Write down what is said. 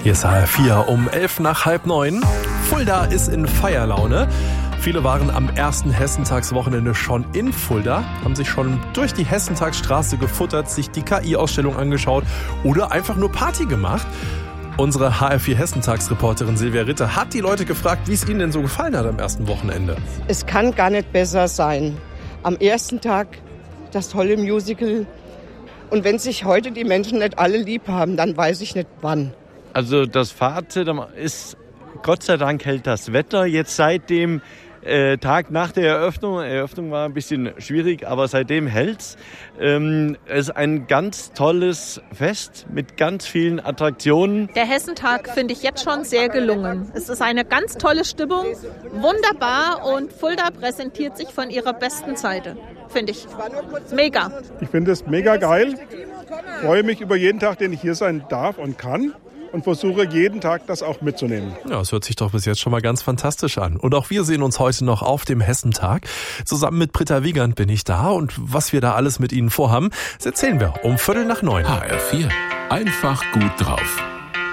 Hier ist HR4 um 8:11. Fulda ist in Feierlaune. Viele waren am ersten Hessentagswochenende schon in Fulda, haben sich schon durch die Hessentagsstraße gefuttert, sich die KI-Ausstellung angeschaut oder einfach nur Party gemacht. Unsere HR4 Hessentagsreporterin Silvia Ritter hat die Leute gefragt, wie es ihnen denn so gefallen hat am ersten Wochenende. Es kann gar nicht besser sein. Am ersten Tag das tolle Musical. Und wenn sich heute die Menschen nicht alle lieb haben, dann weiß ich nicht wann. Also das Fazit ist, Gott sei Dank hält das Wetter jetzt seit dem Tag nach der Eröffnung. Die Eröffnung war ein bisschen schwierig, aber seitdem hält's. Es ist ein ganz tolles Fest mit ganz vielen Attraktionen. Der Hessentag finde ich jetzt schon sehr gelungen. Es ist eine ganz tolle Stimmung, wunderbar, und Fulda präsentiert sich von ihrer besten Seite, finde ich. Mega. Ich finde es mega geil. Ich freue mich über jeden Tag, den ich hier sein darf und kann. Und versuche jeden Tag das auch mitzunehmen. Ja, es hört sich doch bis jetzt schon mal ganz fantastisch an. Und auch wir sehen uns heute noch auf dem Hessentag. Zusammen mit Britta Wiegand bin ich da, und was wir da alles mit Ihnen vorhaben, das erzählen wir um 8:45. HR4, einfach gut drauf.